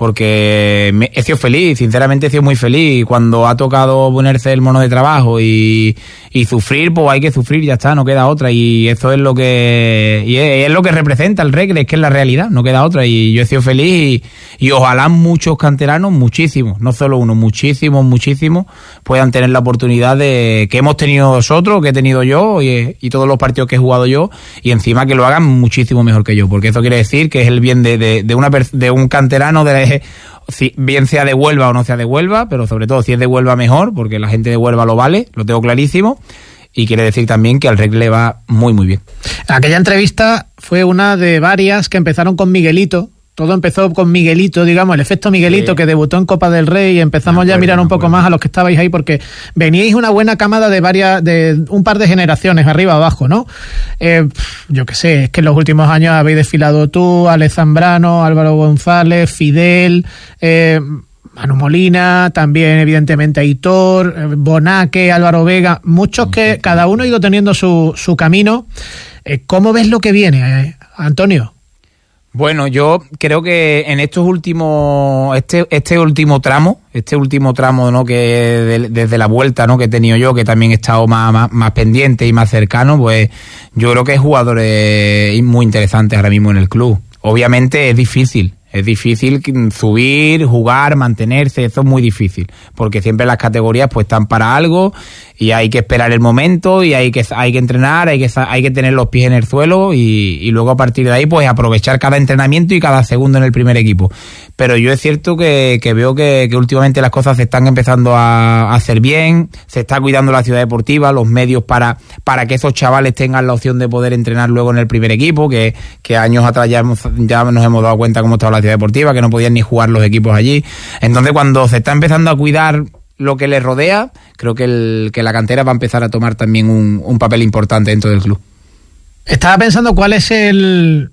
porque me, he sido feliz, sinceramente he sido muy feliz. Cuando ha tocado ponerse el mono de trabajo y, y sufrir, pues hay que sufrir, ya está, no queda otra. Y eso es lo que y es, es lo que representa el Recre, es que es la realidad, no queda otra. Y yo he sido feliz y, y ojalá muchos canteranos, muchísimos, no solo uno, muchísimos, muchísimos, puedan tener la oportunidad de que hemos tenido nosotros, que he tenido yo y, y todos los partidos que he jugado yo, y encima que lo hagan muchísimo mejor que yo, porque eso quiere decir que es el bien de, de, de, una, de un canterano, de, si, bien sea de Huelva o no sea de Huelva, pero sobre todo si es de Huelva mejor, porque la gente de Huelva lo vale, lo tengo clarísimo, y quiere decir también que al Recre le va muy muy bien. Aquella entrevista fue una de varias que empezaron con Miguelito. Todo empezó con Miguelito, digamos, el efecto Miguelito, sí, que debutó en Copa del Rey, y empezamos acuerdo, ya a mirar un poco más a los que estabais ahí, porque veníais una buena camada de varias, de un par de generaciones, arriba abajo, ¿no? Eh, yo qué sé, es que en los últimos años habéis desfilado tú, Alex Zambrano, Álvaro González, Fidel, eh, Manu Molina, también evidentemente Aitor, Bonaque, Álvaro Vega, muchos que cada uno ha ido teniendo su, su camino. Eh, ¿Cómo ves lo que viene, eh, Antonio? Bueno, yo creo que en estos últimos, este, este último tramo, este último tramo, ¿no? Que de, desde la vuelta, ¿no? Que he tenido yo, que también he estado más, más, más pendiente y más cercano, pues yo creo que hay jugadores muy interesantes ahora mismo en el club. Obviamente es difícil. Es difícil subir, jugar, mantenerse, eso es muy difícil, porque siempre las categorías pues están para algo y hay que esperar el momento y hay que hay que entrenar, hay que hay que tener los pies en el suelo y, y luego a partir de ahí pues aprovechar cada entrenamiento y cada segundo en el primer equipo. Pero yo es cierto que, que veo que, que últimamente las cosas se están empezando a, a hacer bien, se está cuidando la ciudad deportiva, los medios para, para que esos chavales tengan la opción de poder entrenar luego en el primer equipo, que, que años atrás ya, hemos, ya nos hemos dado cuenta cómo estaba la ciudad deportiva, que no podían ni jugar los equipos allí. Entonces cuando se está empezando a cuidar lo que les rodea, creo que, el, que la cantera va a empezar a tomar también un, un papel importante dentro del club. Estaba pensando cuál es el,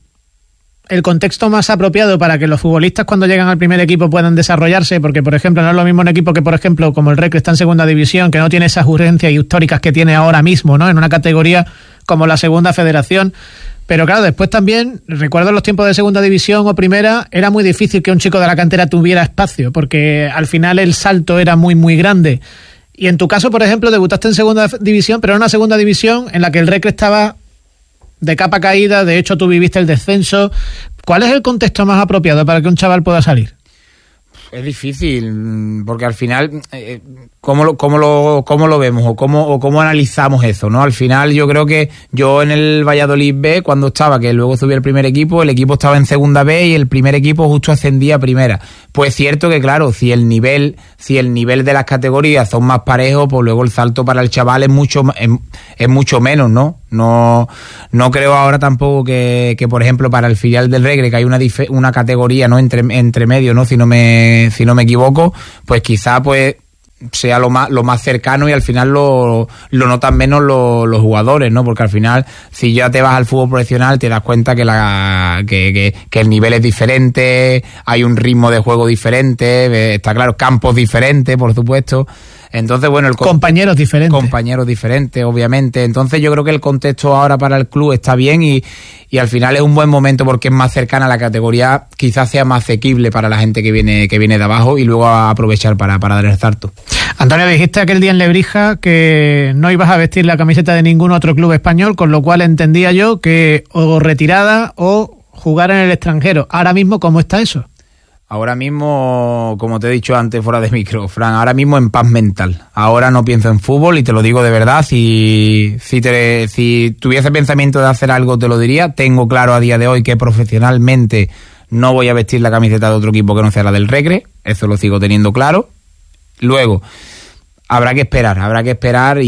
el contexto más apropiado para que los futbolistas cuando llegan al primer equipo puedan desarrollarse, porque por ejemplo no es lo mismo un equipo que por ejemplo como el Recre está en segunda división, que no tiene esas urgencias históricas que tiene ahora mismo, ¿no? En una categoría como la segunda federación. Pero claro, después también, recuerdo los tiempos de segunda división o primera, era muy difícil que un chico de la cantera tuviera espacio, porque al final el salto era muy, muy grande. Y en tu caso, por ejemplo, debutaste en segunda división, pero en una segunda división en la que el Recre estaba de capa caída, de hecho tú viviste el descenso. ¿Cuál es el contexto más apropiado para que un chaval pueda salir? Es difícil, porque al final, eh, ¿cómo, lo, cómo, lo, ¿cómo lo vemos o cómo, o cómo analizamos eso, ¿no? Al final yo creo que yo en el Valladolid B, cuando estaba, que luego subí al primer equipo, el equipo estaba en segunda B y el primer equipo justo ascendía a primera. Pues es cierto que, claro, si el nivel si el nivel de las categorías son más parejos, pues luego el salto para el chaval es mucho es, es mucho menos, ¿no? No no creo ahora tampoco que, que por ejemplo, para el filial del Recre, que hay una dif- una categoría, ¿no? Entre, entre medio, ¿no? Si no me si no me equivoco, pues quizá pues sea lo más lo más cercano y al final lo, lo notan menos los, los jugadores, ¿no? Porque al final, si ya te vas al fútbol profesional, te das cuenta que la que, que, que el nivel es diferente, hay un ritmo de juego diferente, está claro, campos diferentes, por supuesto. Entonces, bueno, el compañeros diferentes. Compañeros diferentes, obviamente. Entonces, yo creo que el contexto ahora para el club está bien y, y al final es un buen momento porque es más cercana a la categoría, quizás sea más asequible para la gente que viene que viene de abajo y luego a aprovechar para, para dar el salto. Antonio, dijiste aquel día en Lebrija que no ibas a vestir la camiseta de ningún otro club español, con lo cual entendía yo que o retirada o jugar en el extranjero. Ahora mismo, ¿cómo está eso? Ahora mismo, como te he dicho antes fuera de micro, Fran, ahora mismo en paz mental. Ahora no pienso en fútbol y te lo digo de verdad. Si, si, te, si tuviese pensamiento de hacer algo te lo diría. Tengo claro a día de hoy que profesionalmente no voy a vestir la camiseta de otro equipo que no sea la del Recre. Eso lo sigo teniendo claro. Luego, habrá que esperar, habrá que esperar y,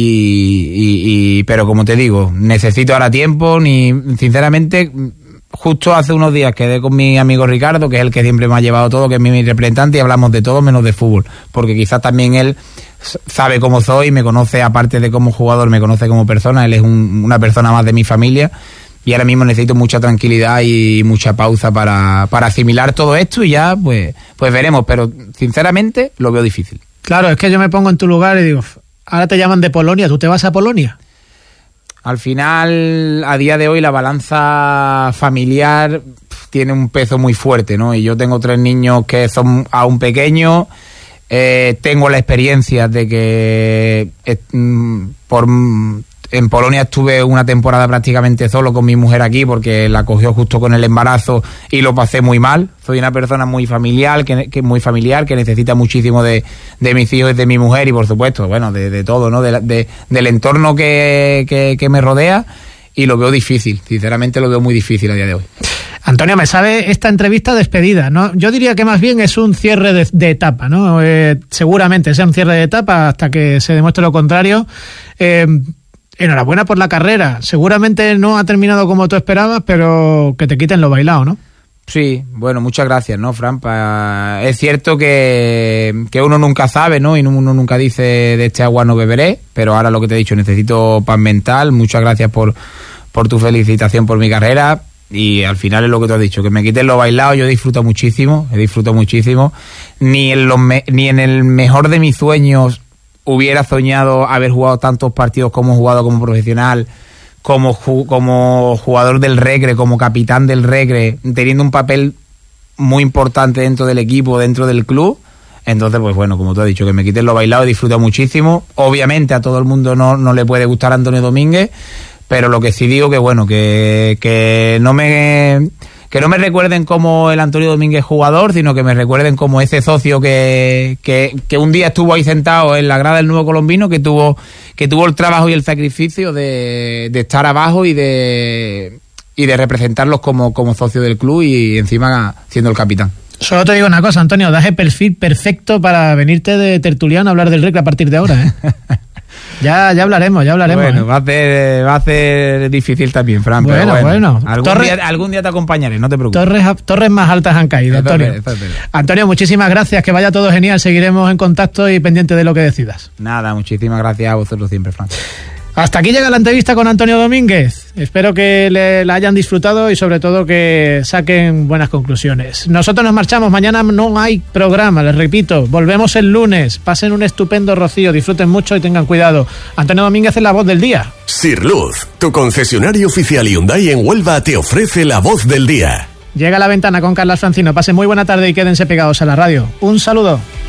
y, y pero como te digo, necesito ahora tiempo, ni sinceramente... Justo hace unos días quedé con mi amigo Ricardo, que es el que siempre me ha llevado todo, que es mi representante, y hablamos de todo menos de fútbol, porque quizás también él sabe cómo soy, me conoce, aparte de como jugador, me conoce como persona, él es un, una persona más de mi familia, y ahora mismo necesito mucha tranquilidad y mucha pausa para, para asimilar todo esto y ya pues, pues veremos, pero sinceramente lo veo difícil. Claro, es que yo me pongo en tu lugar y digo, ahora te llaman de Polonia, ¿tú te vas a Polonia? Al final, a día de hoy, la balanza familiar pff, tiene un peso muy fuerte, ¿no? Y yo tengo tres niños que son aún pequeños, eh, tengo la experiencia de que eh, por, en Polonia estuve una temporada prácticamente solo con mi mujer aquí porque la cogió justo con el embarazo y lo pasé muy mal. Soy una persona muy familiar, que, que muy familiar, que necesita muchísimo de, de mis hijos y de mi mujer y por supuesto, bueno, de, de todo, ¿no? De, de, del entorno que, que, que me rodea y lo veo difícil, sinceramente lo veo muy difícil a día de hoy. Antonio, me sabe esta entrevista despedida, ¿no? Yo diría que más bien es un cierre de, de etapa, ¿no? Eh, seguramente sea un cierre de etapa hasta que se demuestre lo contrario. Eh, Enhorabuena por la carrera. Seguramente no ha terminado como tú esperabas, pero que te quiten lo bailado, ¿no? Sí, bueno, muchas gracias, ¿no, Fran? Pa... Es cierto que, que uno nunca sabe, ¿no? Y uno nunca dice de este agua no beberé, pero ahora lo que te he dicho, necesito paz mental. Muchas gracias por, por tu felicitación por mi carrera. Y al final es lo que tú has dicho, que me quiten lo bailado. Yo disfruto muchísimo, he disfruto muchísimo. Ni en, los me... ni en el mejor de mis sueños hubiera soñado haber jugado tantos partidos como he jugado como profesional, como, ju- como jugador del Recre, como capitán del Recre, teniendo un papel muy importante dentro del equipo, dentro del club. Entonces, pues bueno, como tú has dicho, que me quiten lo bailado, disfruto muchísimo. Obviamente a todo el mundo no, no le puede gustar Antonio Domínguez, pero lo que sí digo que bueno, que, que no me... que no me recuerden como el Antonio Domínguez jugador, sino que me recuerden como ese socio que, que, que un día estuvo ahí sentado en la grada del Nuevo Colombino, que tuvo, que tuvo el trabajo y el sacrificio de, de estar abajo y de, y de representarlos como, como socio del club y encima siendo el capitán. Solo te digo una cosa, Antonio, das el perfil perfecto para venirte de tertuliano a hablar del Recre a partir de ahora, ¿eh? Ya, ya hablaremos, ya hablaremos. Bueno, ¿eh? va a ser, va a ser difícil también, Fran. Bueno, pero bueno. bueno. Algún, Torres, día, algún día te acompañaré, no te preocupes. Torres, torres más altas han caído, Eso Antonio. es, eso es. Antonio, muchísimas gracias, que vaya todo genial. Seguiremos en contacto y pendiente de lo que decidas. Nada, muchísimas gracias a vosotros siempre, Fran. Hasta aquí llega la entrevista con Antonio Domínguez. Espero que le, la hayan disfrutado y sobre todo que saquen buenas conclusiones. Nosotros nos marchamos, mañana no hay programa, les repito, volvemos el lunes. Pasen un estupendo rocío, disfruten mucho y tengan cuidado. Antonio Domínguez es la voz del día. Sirluz, tu concesionario oficial Hyundai en Huelva, te ofrece la voz del día. Llega a la ventana con Carlas Francino. Pasen muy buena tarde y quédense pegados a la radio. Un saludo.